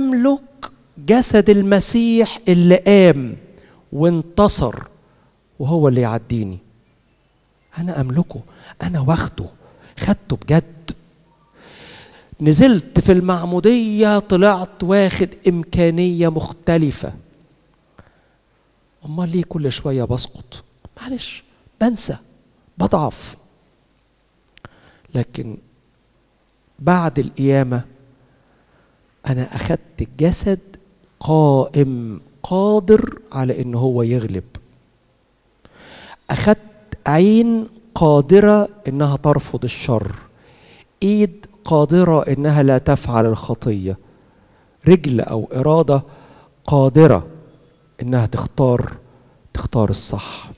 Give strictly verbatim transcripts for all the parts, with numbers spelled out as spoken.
أملك جسد المسيح اللي قام وانتصر وهو اللي يعديني. أنا أملكه، أنا واخده، خدته بجد. نزلت في المعمودية طلعت واخد إمكانية مختلفة. أمال ليه كل شوية بسقط؟ معلش، بنسى، بضعف. لكن بعد القيامة أنا أخدت الجسد قائم قادر على إن هو يغلب. أخدت عين قادرة إنها ترفض الشر، إيد قادرة إنها لا تفعل الخطية، رجل أو إرادة قادرة إنها تختار تختار الصح.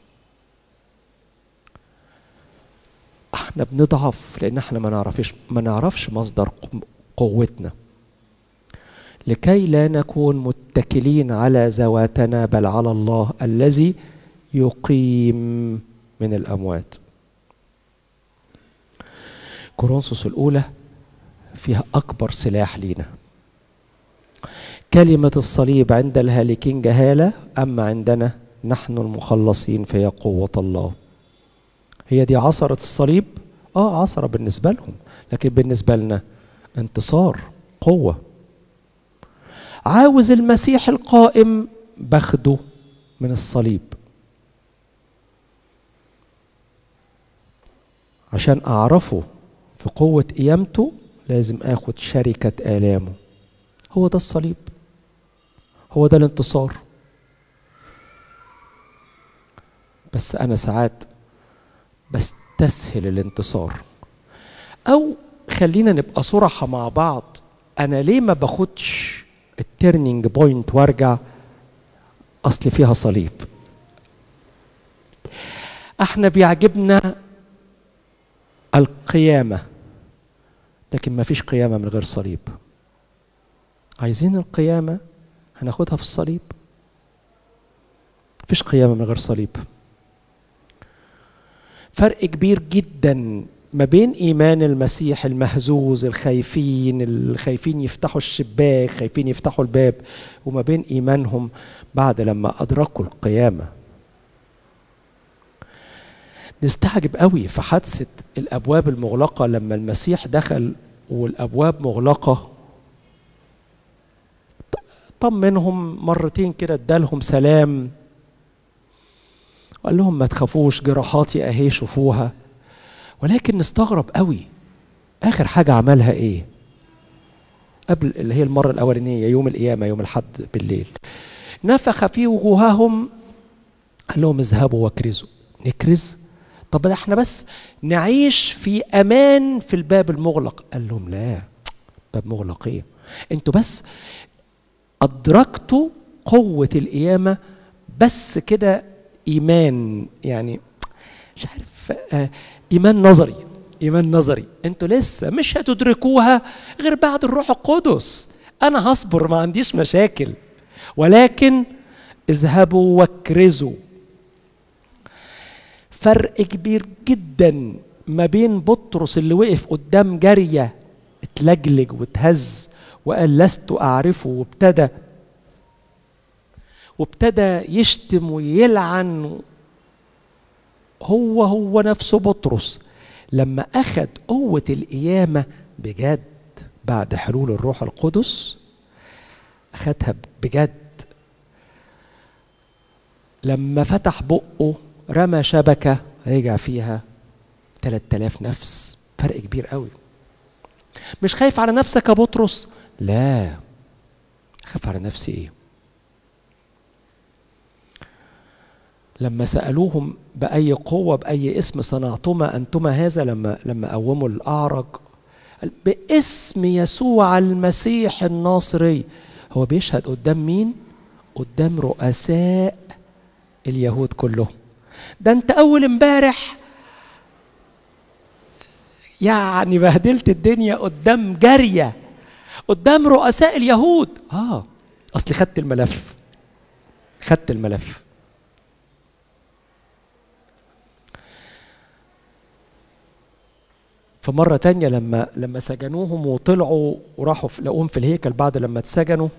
احنا بنضعف لأن احنا ما نعرفش ما نعرفش مصدر قوتنا، لكي لا نكون متكلين على ذواتنا بل على الله الذي يقيم من الأموات. كورنثوس الأولى فيها أكبر سلاح لينا. كلمة الصليب عند الهالكين جهالة، أما عندنا نحن المخلصين فهي قوة الله. هي دي عصرة الصليب؟ آه عصرة بالنسبة لهم، لكن بالنسبة لنا انتصار، قوة. عاوز المسيح القائم باخده من الصليب عشان أعرفه في قوة قيامته، لازم آخد شركة آلامه. هو ده الصليب، هو ده الانتصار. بس أنا ساعات بستسهل الانتصار. أو خلينا نبقى صراحة مع بعض، أنا ليه ما باخدش التيرنينج بوينت وارجع؟ أصل فيها صليب. احنا بيعجبنا القيامة، لكن ما فيش قيامة من غير صليب. عايزين القيامة هناخدها في الصليب. فيش قيامة من غير صليب. فرق كبير جدا ما بين إيمان المسيح المهزوز الخايفين الخايفين يفتحوا الشباك، خايفين يفتحوا الباب، وما بين إيمانهم بعد لما أدركوا القيامة. نستعجب قوي في حادثة الأبواب المغلقة لما المسيح دخل والأبواب مغلقة، طمنهم مرتين كده، ادالهم سلام وقال لهم ما تخافوش، جراحاتي اهي شوفوها. ولكن نستغرب قوي اخر حاجة عملها ايه؟ قبل اللي هي المرة الاولانية يوم القيامة يوم الحد بالليل، نفخ في وجوههم قال لهم اذهبوا واكرزوا. نكرز؟ طب ده احنا بس نعيش في امان في الباب المغلق. قال لهم لا، باب مغلق ايه؟ انتوا بس ادركتوا قوة القيامة بس كده، ايمان يعني مش عارف، آه ايمان نظري، ايمان نظري. انتوا لسه مش هتدركوها غير بعد الروح القدس. انا هصبر، ما عنديش مشاكل، ولكن اذهبوا واكرزوا. فرق كبير جدا ما بين بطرس اللي وقف قدام جارية اتلجلج واتهز وقال لست أعرفه، وابتدى وابتدى يشتم ويلعن. هو هو نفسه بطرس لما أخذ قوة القيامة بجد بعد حلول الروح القدس، أخذها بجد. لما فتح بقه رمى شبكة هيجع فيها ثلاثة آلاف نفس. فرق كبير قوي. مش خايف على نفسك يا بطرس؟ لا، خاف على نفسي ايه؟ لما سألوهم بأي قوة بأي اسم صنعتما أنتما هذا، لما لما قوموا الأعرج قال باسم يسوع المسيح الناصري. هو بيشهد قدام مين؟ قدام رؤساء اليهود كلهم. ده انت اول امبارح يعني بهدلت الدنيا قدام جارية، قدام رؤساء اليهود. اه اصلي خدت الملف، خدت الملف. فمرة تانية لما لما سجنوهم وطلعوا وراحوا لقوهم في الهيكل بعد لما اتسجنوا،